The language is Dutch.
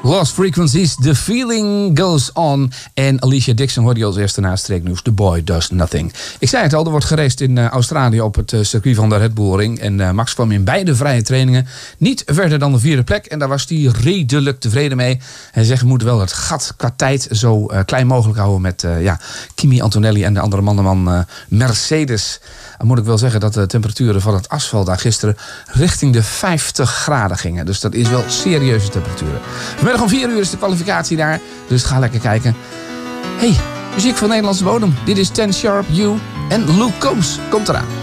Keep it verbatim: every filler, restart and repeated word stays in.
Lost Frequencies, The Feeling Goes On. En Alicia Dixon hoorde je als eerste na streeknieuws. The Boy Does Nothing. Ik zei het al, er wordt geraced in uh, Australië op het uh, circuit van de Red Bull Ring. En uh, Max kwam in beide vrije trainingen niet verder dan de vierde plek. En daar was hij redelijk tevreden mee. Hij zegt, we moeten wel het gat qua tijd zo uh, klein mogelijk houden met uh, ja, Kimi Antonelli en de andere manneman uh, Mercedes. Dan moet ik wel zeggen dat de temperaturen van het asfalt daar gisteren richting de vijftig graden gingen. Dus dat is wel serieuze temperaturen. Vanmiddag om vier uur is de kwalificatie daar. Dus ga lekker kijken. Hey, muziek van Nederlandse bodem. Dit is Ten Sharp, You en Luke Combs. Komt eraan.